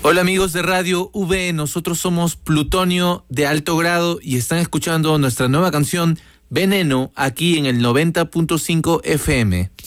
Hola amigos de Radio V, nosotros somos Plutonio de Alto Grado y están escuchando nuestra nueva canción Veneno aquí en el 90.5 FM.